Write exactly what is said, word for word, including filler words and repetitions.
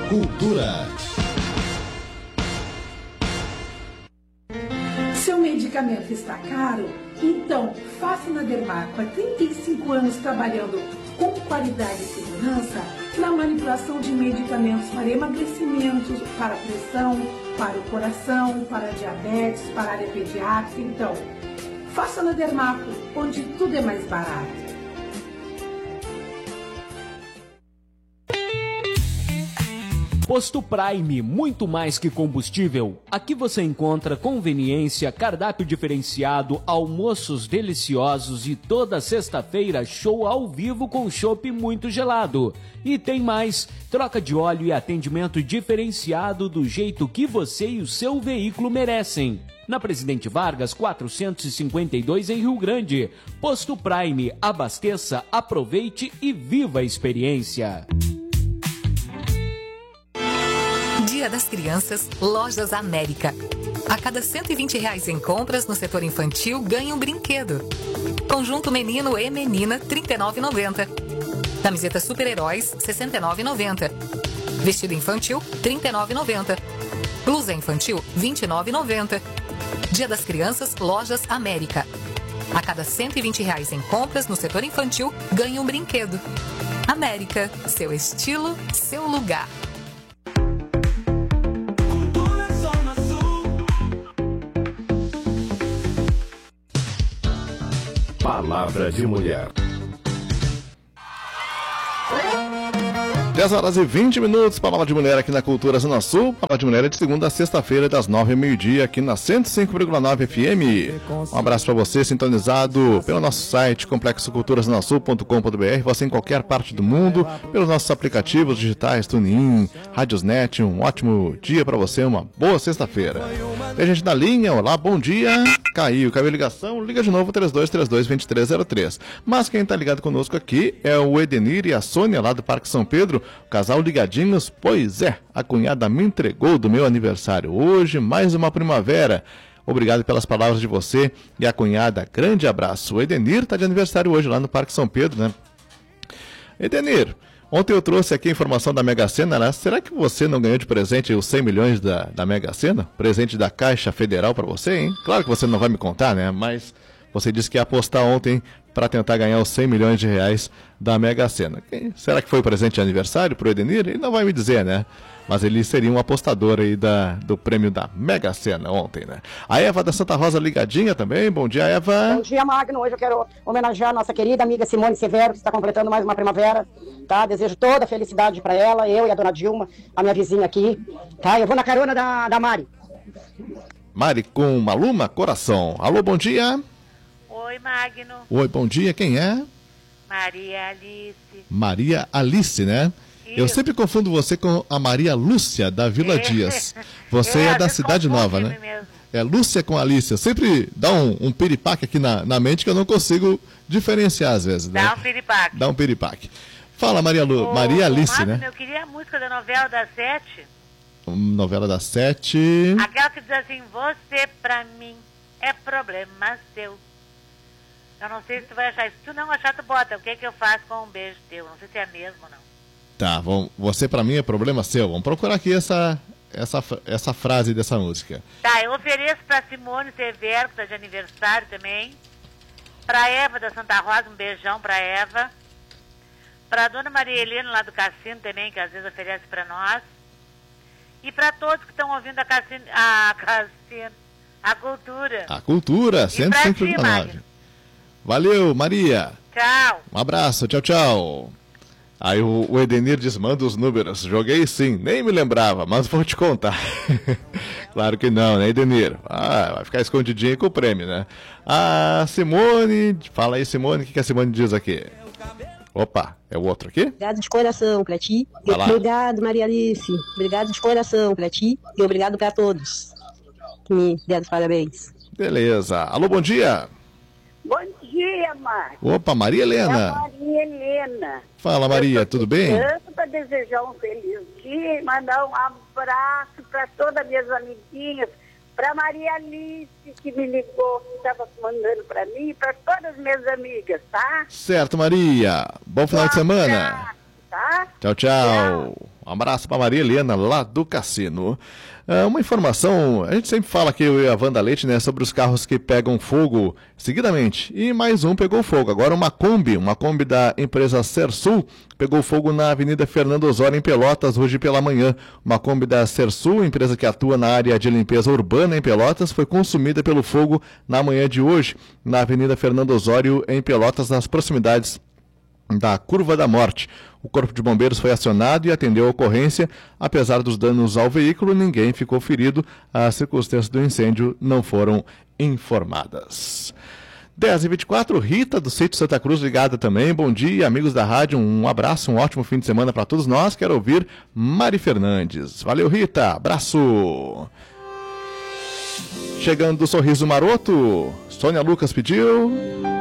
Cultura. Seu medicamento está caro? Então, faça na Dermaco. Há trinta e cinco anos trabalhando com qualidade e segurança na manipulação de medicamentos para emagrecimento, para pressão, para o coração, para diabetes, para a área pediátrica. Então, faça na Dermaco, onde tudo é mais barato. Posto Prime, muito mais que combustível. Aqui você encontra conveniência, cardápio diferenciado, almoços deliciosos e toda sexta-feira show ao vivo com chopp muito gelado. E tem mais, troca de óleo e atendimento diferenciado do jeito que você e o seu veículo merecem. Na Presidente Vargas, quatrocentos e cinquenta e dois em Rio Grande. Posto Prime, abasteça, aproveite e viva a experiência. Dia das Crianças, Lojas América. A cada cento e vinte reais em compras no setor infantil, ganha um brinquedo. Conjunto menino e menina, trinta e nove reais e noventa centavos. Camiseta super-heróis, sessenta e nove reais e noventa centavos. Vestido infantil, trinta e nove reais e noventa centavos. Blusa infantil, vinte e nove reais e noventa centavos. Dia das Crianças, Lojas América. A cada cento e vinte reais em compras no setor infantil, ganha um brinquedo. América, seu estilo, seu lugar. Palavra de Mulher. dez horas e vinte minutos, Palavra de Mulher aqui na Cultura Zona Sul. Palavra de Mulher é de segunda a sexta-feira, das nove ao meio-dia, aqui na cento e cinco vírgula nove F M. Um abraço para você, sintonizado pelo nosso site, complexo cultura zona sul ponto com ponto b r, você em qualquer parte do mundo, pelos nossos aplicativos digitais, TuneIn, Radiosnet. Um ótimo dia para você, uma boa sexta-feira. Tem gente na linha, olá, bom dia. Caiu, caiu a ligação, liga de novo, três dois três dois, dois três zero três. Mas quem tá ligado conosco aqui é o Edenir e a Sônia, lá do Parque São Pedro, o casal ligadinhos. Pois é, a cunhada me entregou do meu aniversário hoje, mais uma primavera. Obrigado pelas palavras de você e a cunhada, grande abraço. O Edenir tá de aniversário hoje lá no Parque São Pedro, né? Edenir, ontem eu trouxe aqui a informação da Mega Sena, né? Será que você não ganhou de presente os cem milhões da, da Mega Sena? Presente da Caixa Federal para você, hein? Claro que você não vai me contar, né? Mas você disse que ia apostar ontem para tentar ganhar os cem milhões de reais da Mega Sena. Quem, será que foi o presente de aniversário para o Edenir? Ele não vai me dizer, né? Mas ele seria um apostador aí da, do prêmio da Mega Sena ontem, né? A Eva da Santa Rosa ligadinha também. Bom dia, Eva. Bom dia, Magno. Hoje eu quero homenagear a nossa querida amiga Simone Severo, que está completando mais uma primavera, tá? Desejo toda a felicidade para ela, eu e a dona Dilma, a minha vizinha aqui, tá? Eu vou na carona da, da Mari. Mari com Maluma Coração. Alô, bom dia. Oi, Magno. Oi, bom dia. Quem é? Maria Alice. Maria Alice, né? Isso. Eu sempre confundo você com a Maria Lúcia, da Vila É. Dias. Você é, É, da você Cidade confunde Nova, né? mesmo. É Lúcia com Alice. Eu sempre dá um, um piripaque aqui na, na mente que eu não consigo diferenciar às vezes, né? Dá um piripaque. Dá um piripaque. Fala, Maria, Lu, Ô, Maria Alice, Magno, né? eu queria a música da novela das sete. Novela das sete. Aquela que diz assim, você pra mim é problema seu. Eu não sei se tu vai achar. Se tu não achar, tu bota. O que é que eu faço com um beijo teu? Não sei se é mesmo ou não. Tá, vamos, você pra mim é problema seu. Vamos procurar aqui essa, essa, essa frase dessa música. Tá, eu ofereço pra Simone Severo, que tá de aniversário também. Pra Eva da Santa Rosa, um beijão pra Eva. Pra Dona Maria Helena lá do Cassino também, que às vezes oferece pra nós. E pra todos que estão ouvindo a Cassino, a Cassino, a Cultura. A Cultura, cento e cinco vírgula nove. Valeu, Maria. Tchau. Um abraço, tchau, tchau. Aí o, o Edenir diz, manda os números. Joguei sim, nem me lembrava, mas vou te contar. Claro que não, né, Edenir? Ah, vai ficar escondidinho com o prêmio, né? A Simone, fala aí, Simone, o que, que a Simone diz aqui? Opa, é o outro aqui? Obrigado de coração pra ti. Vai lá. Obrigado, Maria Alice. Obrigado de coração pra ti e obrigado pra todos que me deram os parabéns. Beleza. Alô, bom dia. Bom dia, Marcos. Opa, Maria Helena. É a Maria Helena. Fala, Maria, tudo bem? Tanto para desejar um feliz dia e mandar um abraço para todas as minhas amiguinhas, para Maria Alice, que me ligou, que estava mandando para mim, para todas as minhas amigas, tá? Certo, Maria. Bom final de semana. Tá? Tchau, tchau. Um abraço para Maria Helena, lá do Cassino. É, uma informação, a gente sempre fala aqui, eu e a Wanda Leite, né, sobre os carros que pegam fogo seguidamente. E mais um pegou fogo. Agora uma Kombi, uma Kombi da empresa Sersul, pegou fogo na Avenida Fernando Osório, em Pelotas, hoje pela manhã. Uma Kombi da Sersul, empresa que atua na área de limpeza urbana em Pelotas, foi consumida pelo fogo na manhã de hoje, na Avenida Fernando Osório, em Pelotas, nas proximidades da Curva da Morte. O Corpo de Bombeiros foi acionado e atendeu a ocorrência. Apesar dos danos ao veículo, ninguém ficou ferido. As circunstâncias do incêndio não foram informadas. dez e vinte e quatro, Rita do Sítio Santa Cruz ligada também. Bom dia, amigos da rádio. Um abraço, um ótimo fim de semana para todos nós. Quero ouvir Mari Fernandes. Valeu, Rita. Abraço. Chegando do Sorriso Maroto, Sônia Lucas pediu...